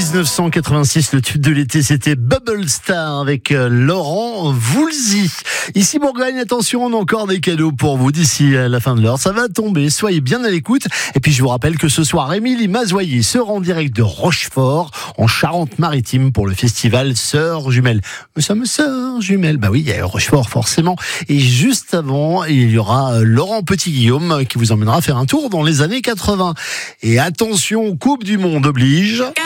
1986, le tube de l'été, c'était Bubble Star avec Laurent Voulzy. Ici Bourgogne, attention, on a encore des cadeaux pour vous d'ici à la fin de l'heure. Ça va tomber, soyez bien à l'écoute. Et puis je vous rappelle que ce soir, Émilie Mazoyer sera en direct de Rochefort, en Charente-Maritime, pour le festival Sœurs Jumelles. Nous sommes Sœurs Jumelles. Bah oui, il y a Rochefort forcément. Et juste avant, il y aura Laurent Petit-Guillaume qui vous emmènera faire un tour dans les années 80. Et attention, Coupe du Monde oblige.